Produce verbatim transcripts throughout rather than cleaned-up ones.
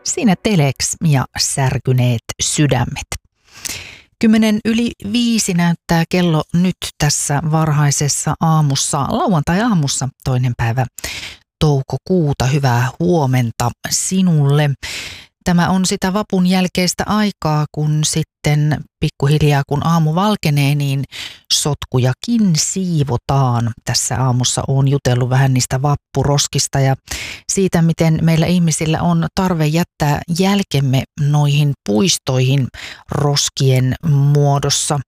Siinä Telex ja Särkyneet sydämet. Kymmenen yli viisi näyttää kello nyt tässä varhaisessa aamussa, lauantai-aamussa toinen päivä toukokuuta. Hyvää huomenta sinulle. Tämä on sitä vapun jälkeistä aikaa, kun sitten pikkuhiljaa kun aamu valkenee, niin sotkujakin siivotaan. Tässä aamussa olen jutellut vähän niistä vappuroskista ja siitä, miten meillä ihmisillä on tarve jättää jälkemme noihin puistoihin roskien muodossa.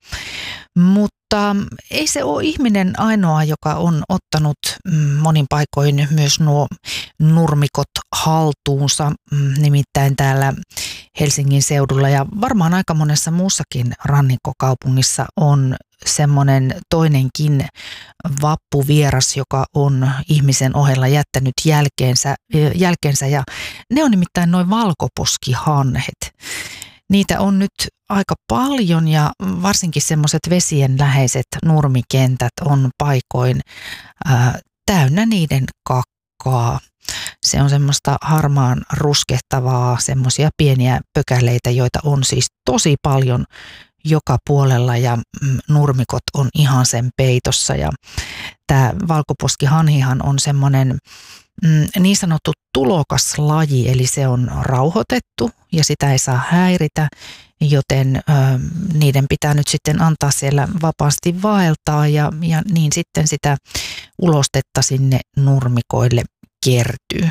Mutta ei se ole ihminen ainoa, joka on ottanut monin paikoin myös nuo nurmikot haltuunsa, nimittäin täällä Helsingin seudulla ja varmaan aika monessa muussakin rannikkokaupungissa on semmoinen toinenkin vappuvieras, joka on ihmisen ohella jättänyt jälkeensä, jälkeensä ja ne on nimittäin noin valkoposkihanhet. Niitä on nyt aika paljon ja varsinkin semmoiset vesien läheiset nurmikentät on paikoin ää, täynnä niiden kakkaa. Se on semmoista harmaan ruskehtavaa, semmoisia pieniä pökäleitä, joita on siis tosi paljon joka puolella ja nurmikot on ihan sen peitossa. Ja tämä valkoposkihanhihan on semmoinen mm, niin sanottu tulokaslaji, eli se on rauhoitettu ja sitä ei saa häiritä, joten ö, niiden pitää nyt sitten antaa siellä vapaasti vaeltaa ja, ja niin sitten sitä ulostetta sinne nurmikoille kertyy.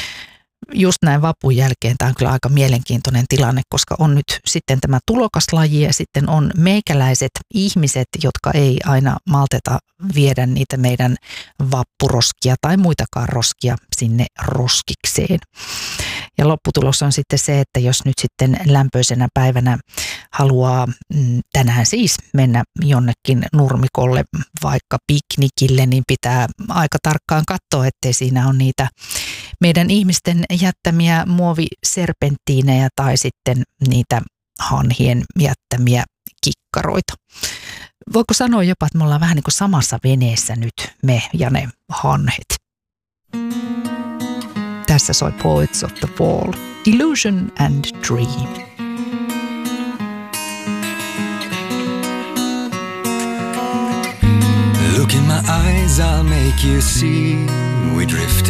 Just näin vapun jälkeen tämä on kyllä aika mielenkiintoinen tilanne, koska on nyt sitten tämä tulokaslaji ja sitten on meikäläiset ihmiset, jotka ei aina malteta viedä niitä meidän vappuroskia tai muitakaan roskia sinne roskikseen. Ja lopputulos on sitten se, että jos nyt sitten lämpöisenä päivänä haluaa tänään siis mennä jonnekin nurmikolle vaikka piknikille, niin pitää aika tarkkaan katsoa, ettei siinä ole niitä meidän ihmisten jättämiä muoviserpenttiinejä tai sitten niitä hanhien jättämiä kikkaroita. Voiko sanoa jopa, että me ollaan vähän niin kuin samassa veneessä nyt, me ja ne hanhet. Tässä soi Poets of the Fall, Illusion and Dream. Look in my eyes, I'll make you see we drift